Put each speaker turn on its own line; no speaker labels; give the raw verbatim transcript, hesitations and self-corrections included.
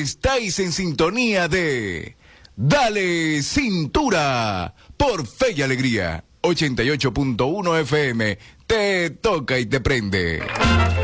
Estáis en sintonía de Dale Cintura por Fe y Alegría. ochenta y ocho punto uno F M. Te toca y te prende.